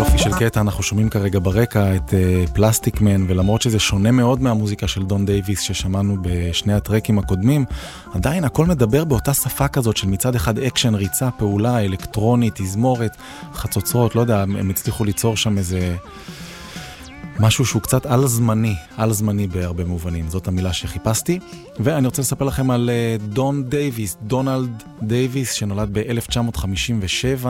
יופי של קטע, אנחנו שומעים כרגע ברקע את פלסטיק מן, ולמרות שזה שונה מאוד מהמוזיקה של דון דייוויס ששמענו בשני הטרקים הקודמים, עדיין הכל מדבר באותה שפה כזאת של מצד אחד אקשן, ריצה, פעולה, אלקטרונית, תזמורת, חצוצרות, לא יודע, הם הצליחו ליצור שם איזה משהו שהוא קצת על זמני בהרבה מובנים, זאת המילה שחיפשתי. ואני רוצה לספר לכם על דונלד דייוויס, שנולד ב-1957.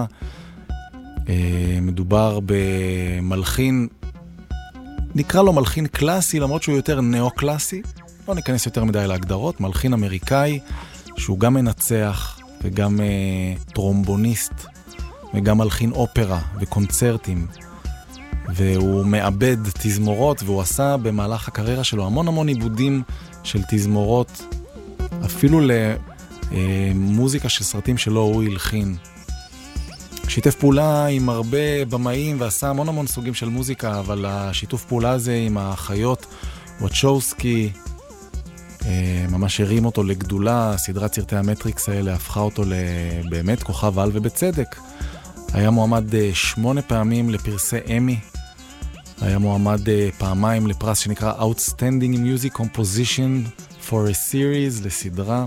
מדובר במלחין, נקרא לו מלחין קלאסי, למרות שהוא יותר נאו-קלאסי, לא ניכנס יותר מדי להגדרות, מלחין אמריקאי, שהוא גם מנצח וגם טרומבוניסט, וגם מלחין אופרה וקונצרטים, והוא מאבד תזמורות, והוא עשה במהלך הקריירה שלו המון עיבודים של תזמורות, אפילו למוזיקה של סרטים שלו הוא הלחין. שיתף פעולה עם הרבה במאים ועשה המון סוגים של מוזיקה, אבל השיתוף פעולה הזה עם האחיות וואצ'ובסקי ממש הרים אותו לגדולה. סדרת סרטי המטריקס האלה הפכה אותו לבאמת כוכב על, ובצדק. היה מועמד 8 פעמים לפרסי אמי, היה מועמד פעמיים לפרס שנקרא Outstanding Music Composition for a Series, לסדרה.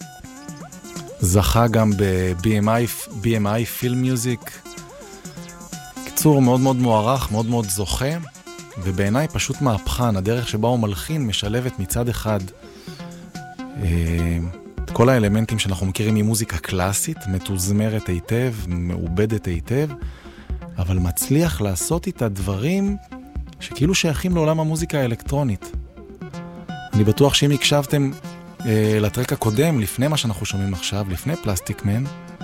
זכה גם ב-BMI Film Music. קיצור, מאוד מוערך, מאוד זוכה, ובעיניי פשוט מהפכן. הדרך שבה הוא מלחין משלבת מצד אחד את כל האלמנטים שאנחנו מכירים ממוזיקה קלאסית, מתוזמרת היטב, מעובדת היטב, אבל מצליח לעשות איתה דברים שכאילו שייכים לעולם המוזיקה האלקטרונית. אני בטוח שאם הקשבתם לטרק הקודם, לפני מה שאנחנו שומעים עכשיו, לפני פלסטיק מן,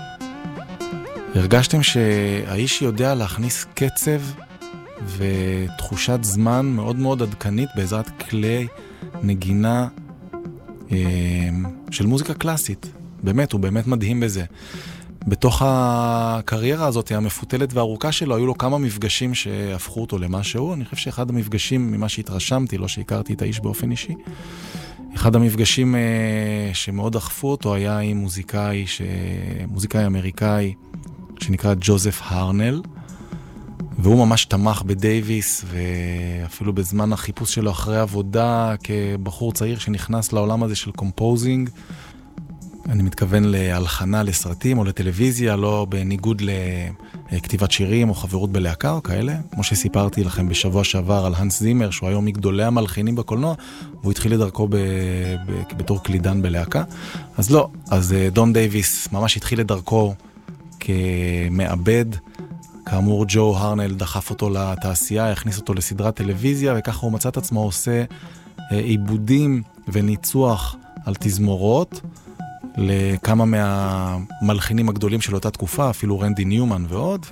הרגשתם שהאיש יודע להכניס קצב ותחושת זמן מאוד עדכנית בעזרת כלי נגינה של מוזיקה קלאסית. באמת, הוא באמת מדהים בזה. בתוך הקריירה הזאת המפותלת והארוכה שלו, היו לו כמה מפגשים שהפכו אותו למשהו. אני חושב שאחד המפגשים, ממה שהתרשמתי, לא שהכרתי את האיש באופן אישי, אחד המפגשים שמאוד דחפו אותו היה עם מוזיקאי אמריקאי שנקרא ג'וזף הרנל, והוא ממש תמך בדייוויס, ואפילו בזמן החיפוש שלו אחרי עבודה כבחור צעיר שנכנס לעולם הזה של קומפוזינג, אני מתכוון להלחנה לסרטים או לטלוויזיה, לא בניגוד לכתיבת שירים או חברות בלהקה או כאלה. כמו שסיפרתי לכם בשבוע שעבר על הנס זימר, שהוא היום מגדולי המלחינים בקולנוע, והוא התחיל לדרכו בתור קלידן בלהקה. אז לא, אז דון דייוויס ממש התחיל לדרכו כמעבד. כאמור, ג'ו הרנל דחף אותו לתעשייה, הכניס אותו לסדרת טלוויזיה, וככה הוא מצא את עצמו עושה עיבודים וניצוח על תזמורות, לכמה מהמלחינים הגדולים של אותה תקופה, אפילו רנדי ניומן ועוד,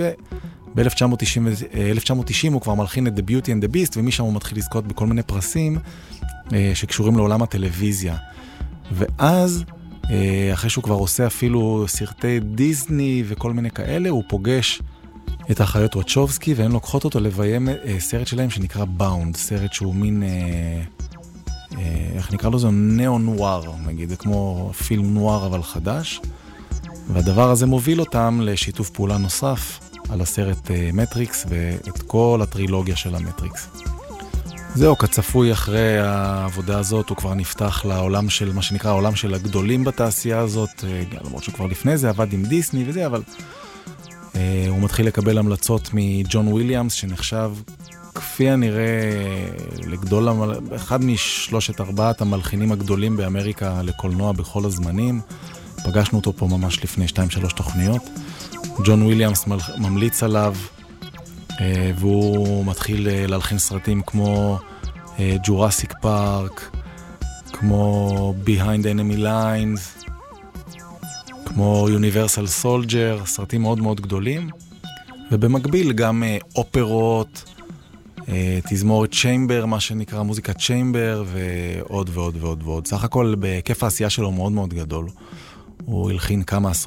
וב-1990 הוא כבר מלחין את The Beauty and the Beast, ומשם הוא מתחיל לזכות בכל מיני פרסים שקשורים לעולם הטלוויזיה. ואז, אחרי שהוא כבר עושה אפילו סרטי דיסני וכל מיני כאלה, הוא פוגש את האחיות וואצ'ובסקי, והן לוקחות אותו לביים סרט שלהם שנקרא באונד, סרט שהוא מין איך נקרא לו, זה נאו-נואר, נגיד, זה כמו פילם נואר אבל חדש, והדבר הזה מוביל אותם לשיתוף פעולה נוסף על הסרט מטריקס ואת כל הטרילוגיה של המטריקס. זהו, כצפוי אחרי העבודה הזאת הוא כבר נפתח לעולם של מה שנקרא העולם של הגדולים בתעשייה הזאת, למרות שהוא כבר לפני זה עבד עם דיסני וזה, אבל הוא מתחיל לקבל המלצות מג'ון וויליאמס, שנחשב כפי הנראה לגדול, אחד מ3-4 המלחינים הגדולים באמריקה לקולנוע בכל הזמנים. פגשנו אותו פה ממש לפני 2-3 תוכניות. ג'ון וויליאמס ממליץ עליו, והוא מתחיל להלחין סרטים כמו ג'ורסיק פארק, כמו Behind Enemy Lines, כמו Universal Soldier, סרטים מאוד גדולים. ובמקביל גם אופרות, תזמורת צ'יימבר, מה שנקרא מוזיקת צ'יימבר, ועוד ועוד ועוד ועוד. סך הכל בהיקף העשייה שלו מאוד גדול. הוא הלחין כמה